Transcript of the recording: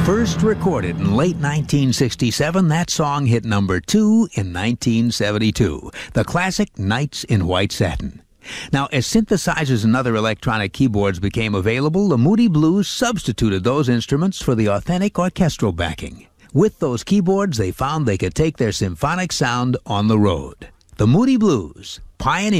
First recorded in late 1967, that song hit number 2 in 1972, the classic Nights in White Satin. Now, as synthesizers and other electronic keyboards became available, the Moody Blues substituted those instruments for the authentic orchestral backing. With those keyboards, they found they could take their symphonic sound on the road. The Moody Blues, pioneering